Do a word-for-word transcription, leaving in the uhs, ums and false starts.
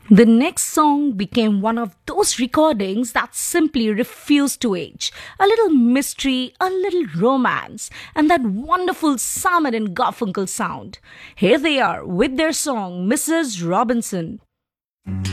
The next song became one of those recordings that simply refused to age. A little mystery, a little romance, and that wonderful Simon and Garfunkel sound. Here they are with their song Missus Robinson.